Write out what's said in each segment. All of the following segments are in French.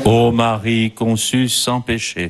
Ô Marie conçue sans péché.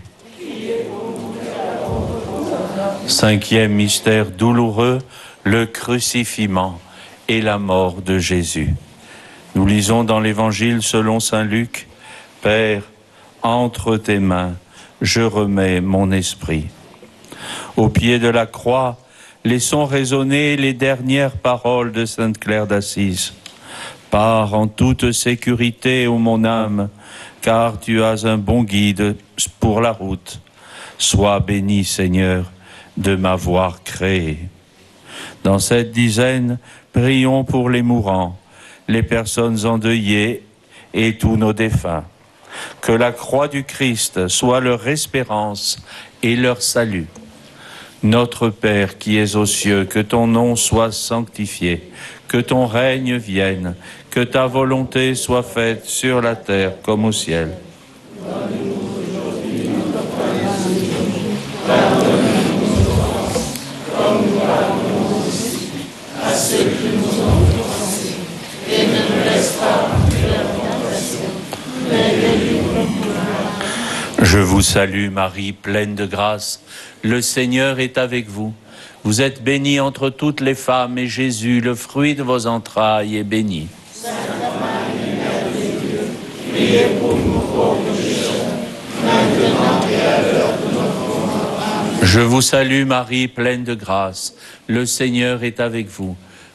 Cinquième mystère douloureux, le crucifixion et la mort de Jésus. Nous lisons dans l'Évangile selon saint Luc, « Père, entre tes mains, je remets mon esprit. » Au pied de la croix, laissons résonner les dernières paroles de sainte Claire d'Assise. « Pars en toute sécurité, ô mon âme, car tu as un bon guide pour la route. Sois béni, Seigneur, de m'avoir créé. » Dans cette dizaine, prions pour les mourants, les personnes endeuillées et tous nos défunts. Que la croix du Christ soit leur espérance et leur salut. Notre Père qui es aux cieux, que ton nom soit sanctifié, que ton règne vienne, que ta volonté soit faite sur la terre comme au ciel. Donne-nous aujourd'hui notre pain quotidien. Pardonne-nous nos offenses, comme nous pardonnons aussi à ceux qui nous ont offensés. Et ne nous laisse pas entrer dans la tentation, mais délivre-nous du mal. Je vous salue Marie, pleine de grâce. Le Seigneur est avec vous. Vous êtes bénie entre toutes les femmes, et Jésus, le fruit de vos entrailles, est béni. Sainte Marie, Mère de Dieu, priez pour nous pauvres pécheurs, maintenant et à l'heure de notre mort. Amen. Je vous salue Marie, pleine de grâce. Le Seigneur est avec vous.